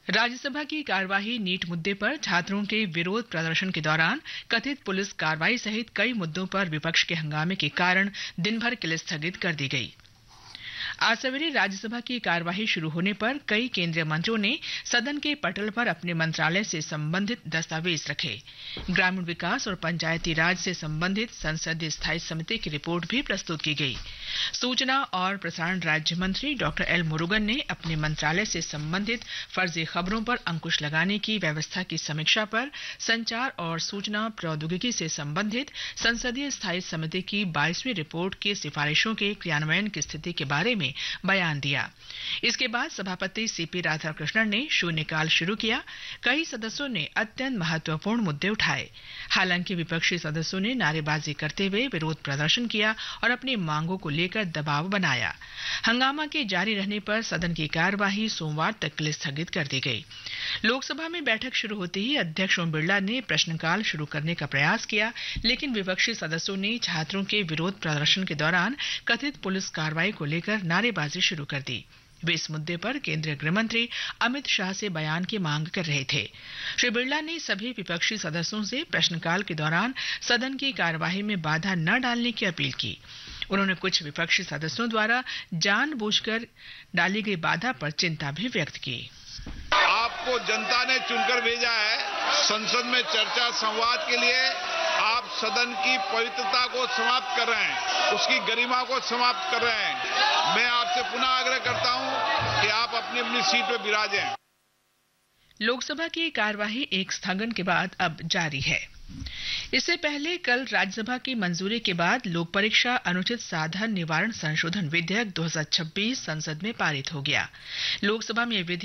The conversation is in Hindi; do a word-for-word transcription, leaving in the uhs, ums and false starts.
राज्यसभा की कार्यवाही नीट मुद्दे पर छात्रों के विरोध प्रदर्शन के दौरान कथित पुलिस कार्रवाई सहित कई मुद्दों पर विपक्ष के हंगामे के कारण दिन भर के लिए स्थगित कर दी गई। आज सवेरे राज्यसभा की कार्यवाही शुरू होने पर कई केंद्रीय मंत्रियों ने सदन के पटल पर अपने मंत्रालय से संबंधित दस्तावेज रखे। ग्रामीण विकास और पंचायती राज से संबंधित संसदीय स्थायी समिति की रिपोर्ट भी प्रस्तुत की गई। सूचना और प्रसारण राज्य मंत्री डॉक्टर एल मुरुगन ने अपने मंत्रालय से संबंधित फर्जी खबरों पर अंकुश लगाने की व्यवस्था की समीक्षा पर संचार और सूचना प्रौद्योगिकी से संबंधित संसदीय स्थायी समिति की बाईसवीं रिपोर्ट की सिफारिशों के क्रियान्वयन की स्थिति के बारे में बयान दिया। इसके बाद सभापति सीपी राधाकृष्णन ने शून्यकाल शुरू किया। कई सदस्यों ने अत्यंत महत्वपूर्ण मुद्दे उठाए। हालांकि विपक्षी सदस्यों ने नारेबाजी करते हुए विरोध प्रदर्शन किया और अपनी मांगों को लेकर दबाव बनाया। हंगामा के जारी रहने पर सदन की कार्यवाही सोमवार तक के लिए स्थगित कर दी गई। लोकसभा में बैठक शुरू होते ही अध्यक्ष ओम बिरला ने प्रश्नकाल शुरू करने का प्रयास किया, लेकिन विपक्षी सदस्यों ने छात्रों के विरोध प्रदर्शन के दौरान कथित पुलिस कार्रवाई को लेकर नारेबाजी शुरू कर दी। वे इस मुद्दे पर केंद्रीय गृह मंत्री अमित शाह से बयान की मांग कर रहे थे। श्री बिरला ने सभी विपक्षी सदस्यों से प्रश्नकाल के दौरान सदन की कार्यवाही में बाधा न डालने की अपील की। उन्होंने कुछ विपक्षी सदस्यों द्वारा जानबूझकर डाली गई बाधा पर चिंता भी व्यक्त की। आपको जनता ने चुनकर भेजा है, संसद में चर्चा संवाद के लिए आप सदन की पवित्रता को समाप्त कर रहे हैं, उसकी गरिमा को समाप्त कर रहे हैं। मैं आपसे पुनः आग्रह करता हूं कि आप अपनी अपनी सीट पर विराजें। लोकसभा की कार्यवाही एक स्थगन के बाद अब जारी है। इससे पहले कल राज्यसभा की मंजूरी के बाद लोक परीक्षा अनुचित साधन निवारण संशोधन विधेयक दो हज़ार छब्बीस संसद में पारित हो गया। लोकसभा में